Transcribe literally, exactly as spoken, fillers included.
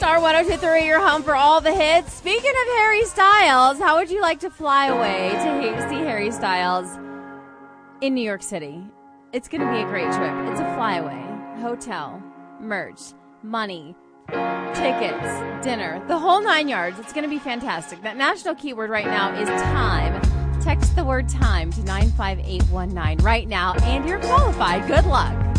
Star one oh two three, your home for all the hits. Speaking of Harry Styles, how would you like to fly away to see Harry Styles in New York City? It's going to be a great trip. It's a flyaway, hotel, merch, money, tickets, dinner, the whole nine yards. It's going to be fantastic. That national keyword right now is time. Text the word time to nine five eight one nine right now, and you're qualified. Good luck.